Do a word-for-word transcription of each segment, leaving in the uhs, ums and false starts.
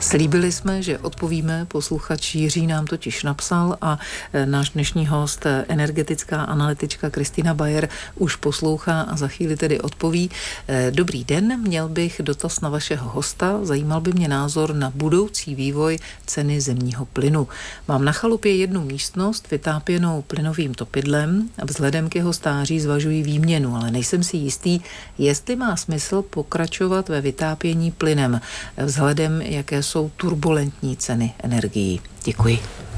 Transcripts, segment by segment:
Slíbili jsme, že odpovíme, posluchač Jiří nám totiž napsal a náš dnešní host, energetická analytička Kristýna Bayer, už poslouchá a za chvíli tedy odpoví. Dobrý den, měl bych dotaz na vašeho hosta, zajímal by mě názor na budoucí vývoj ceny zemního plynu. Mám na chalupě jednu místnost vytápěnou plynovým topidlem a vzhledem k jeho stáří zvažuji výměnu, ale nejsem si jistý, jestli má smysl pokračovat ve vytápění plynem, vzhledem jaké jsou turbulentní ceny energií. Děkuji.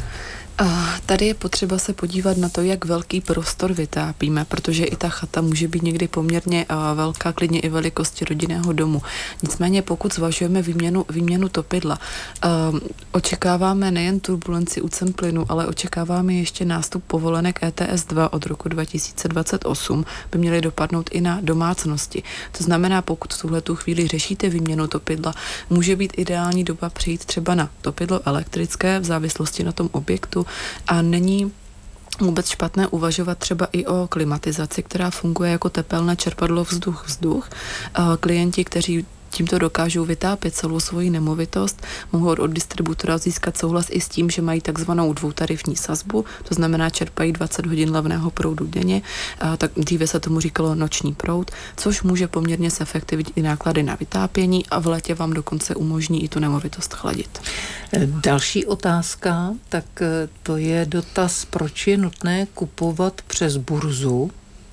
A tady je potřeba se podívat na to, jak velký prostor vytápíme, protože i ta chata může být někdy poměrně velká, klidně i velikosti rodinného domu. Nicméně pokud zvažujeme výměnu, výměnu topidla, um, očekáváme nejen turbulenci u cen plynu, ale očekáváme ještě nástup povolenek E T S dva od roku dva tisíce dvacet osm, by měly dopadnout i na domácnosti. To znamená, pokud v tuhletu chvíli řešíte výměnu topidla, může být ideální doba přejít třeba na topidlo elektrické v závislosti na tom objektu, a není vůbec špatné uvažovat třeba i o klimatizaci, která funguje jako tepelné čerpadlo vzduch-vzduch. Klienti, kteří tímto dokážou vytápět celou svoji nemovitost, mohou od distributora získat souhlas i s tím, že mají takzvanou dvoutarifní sazbu, to znamená čerpají dvacet hodin levného proudu denně, a tak dříve se tomu říkalo noční proud, což může poměrně zefektivnit i náklady na vytápění a v létě vám dokonce umožní i tu nemovitost chladit. Další otázka, tak to je dotaz, proč je nutné kupovat přes burzu,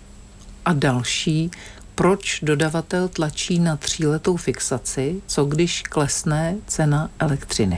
a další, proč dodavatel tlačí na tříletou fixaci, co když klesne cena elektřiny?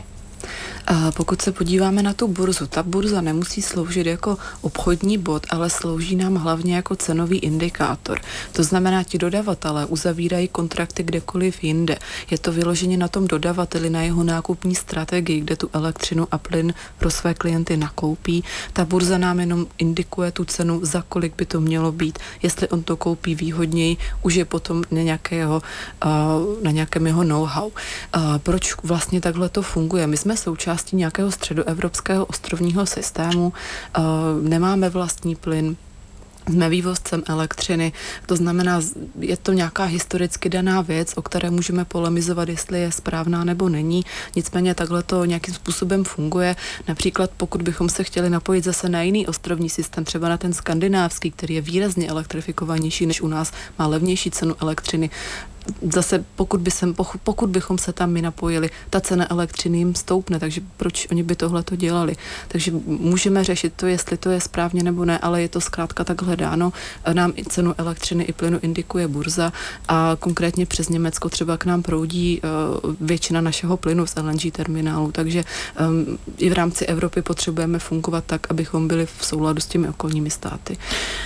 A pokud se podíváme na tu burzu, ta burza nemusí sloužit jako obchodní bod, ale slouží nám hlavně jako cenový indikátor. To znamená, ti dodavatelé uzavírají kontrakty kdekoliv jinde. Je to vyloženě na tom dodavateli, na jeho nákupní strategii, kde tu elektřinu a plyn pro své klienty nakoupí. Ta burza nám jenom indikuje tu cenu, za kolik by to mělo být. Jestli on to koupí výhodněji, už je potom na, nějakého, na nějakém jeho know-how. Proč vlastně takhle to funguje? My jsme součástí nějakého středoevropského ostrovního systému, nemáme vlastní plyn, jsme vývozcem elektřiny, to znamená, je to nějaká historicky daná věc, o které můžeme polemizovat, jestli je správná nebo není, nicméně takhle to nějakým způsobem funguje. Například pokud bychom se chtěli napojit zase na jiný ostrovní systém, třeba na ten skandinávský, který je výrazně elektrifikovanější než u nás, má levnější cenu elektřiny, zase pokud, by sem, pokud bychom se tam my napojili, ta cena elektřiny jim stoupne, takže proč oni by tohle to dělali? Takže můžeme řešit to, jestli to je správně nebo ne, ale je to zkrátka takhle dáno. Nám i cenu elektřiny i plynu indikuje burza a konkrétně přes Německo třeba k nám proudí uh, většina našeho plynu z L N G terminálu, takže um, i v rámci Evropy potřebujeme fungovat tak, abychom byli v souladu s těmi okolními státy.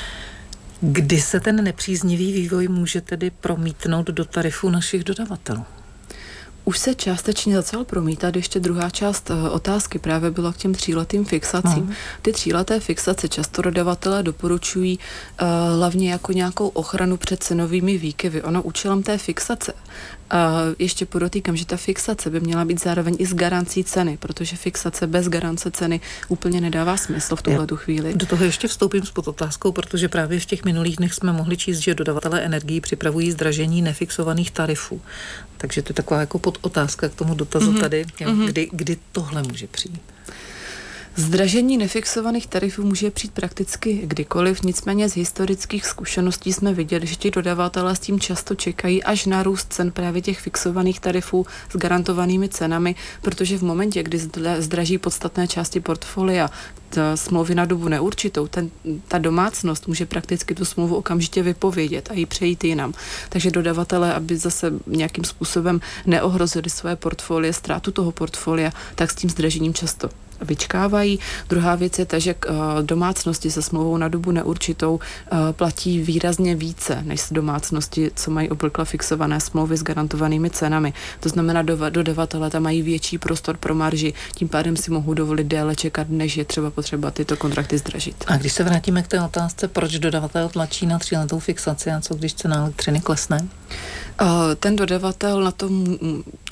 Kdy se ten nepříznivý vývoj může tedy promítnout do tarifu našich dodavatelů? Už se částečně začal promítat, ještě druhá část otázky právě byla k těm tříletým fixacím. Hmm. Ty tříleté fixace často dodavatelé doporučují uh, hlavně jako nějakou ochranu před cenovými výkyvy. Ono účelem té fixace, uh, ještě podotýkám, že ta fixace by měla být zároveň i s garancí ceny, protože fixace bez garance ceny úplně nedává smysl v tuhletu chvíli. Do toho ještě vstoupím s podotázkou, protože právě v těch minulých dnech jsme mohli číst, že dodavatelé energií připravují zdražení nefixovaných tarifů. Takže to je taková jako podotázka k tomu dotazu mm-hmm. tady, kdy, kdy tohle může přijít. Zdražení nefixovaných tarifů může přijít prakticky kdykoliv, nicméně z historických zkušeností jsme viděli, že ti dodavatelé s tím často čekají až na růst cen právě těch fixovaných tarifů s garantovanými cenami, protože v momentě, kdy zdraží podstatné části portfolia, smlouvy na dobu neurčitou, ten, ta domácnost může prakticky tu smlouvu okamžitě vypovědět a jí přejít jinam. Takže dodavatelé, aby zase nějakým způsobem neohrozili své portfolie, ztrátu toho portfolia, tak s tím zdražením často vyčkávají. Druhá věc je ta, že domácnosti se smlouvou na dobu neurčitou platí výrazně více než domácnosti, co mají obvykle fixované smlouvy s garantovanými cenami. To znamená, dodavatelé tam mají větší prostor pro marži, tím pádem si mohou dovolit déle čekat, než je třeba potřeba tyto kontrakty zdražit. A když se vrátíme k té otázce, proč dodavatel tlačí na tříletou fixaci a co když cena elektřiny klesne? Ten dodavatel na tom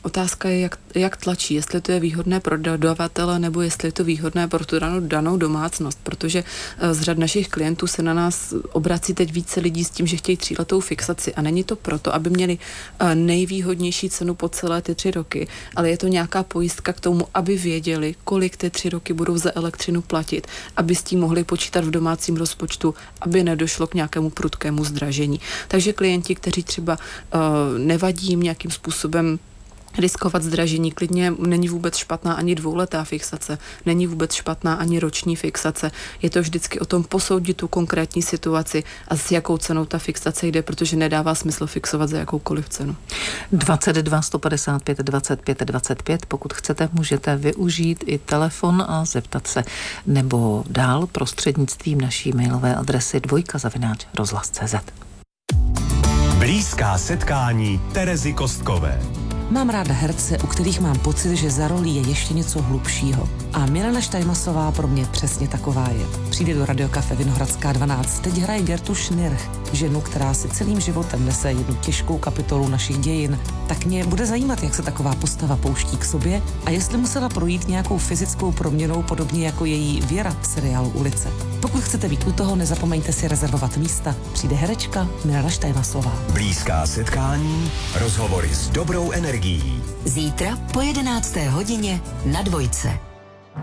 Otázka je, jak, jak tlačí, jestli to je výhodné pro dodavatele nebo jestli je to výhodné pro tu danou, danou domácnost, protože z řad našich klientů se na nás obrací teď více lidí s tím, že chtějí tříletou fixaci a není to proto, aby měli nejvýhodnější cenu po celé ty tři roky, ale je to nějaká pojistka k tomu, aby věděli, kolik ty tři roky budou za elektřinu platit, aby s tím mohli počítat v domácím rozpočtu, aby nedošlo k nějakému prudkému zdražení. Takže klienti, kteří třeba uh, nevadí jim nějakým způsobem riskovat zdražení, klidně není vůbec špatná ani dvouletá fixace, není vůbec špatná ani roční fixace. Je to vždycky o tom posoudit tu konkrétní situaci a s jakou cenou ta fixace jde, protože nedává smysl fixovat za jakoukoliv cenu. dvacet dva sto padesát pět dvacet pět dvacet pět, pokud chcete, můžete využít i telefon a zeptat se, nebo dál prostřednictvím naší mailové adresy dvojka zavináč rozhlas tečka cé zet. Blízká setkání Terezy Kostkové. Mám ráda herce, u kterých mám pocit, že za rolí je ještě něco hlubšího. A Milena Štajmasová pro mě přesně taková je. Přijde do Radiokafe Vinohradská dvanáct. Teď hraje Gertu Schnirch, ženu, která si celým životem nese jednu těžkou kapitolu našich dějin. Tak mě bude zajímat, jak se taková postava pouští k sobě a jestli musela projít nějakou fyzickou proměnou, podobně jako její Věra v seriálu Ulice. Pokud chcete být u toho, nezapomeňte si rezervovat místa. Přijde herečka Milena Štajmasová. Blízká setkání, rozhovory s dobrou energií. Zítra po jedenácté hodině na Dvojce.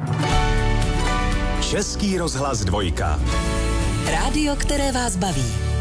Český rozhlas Dvojka. Rádio, které vás baví.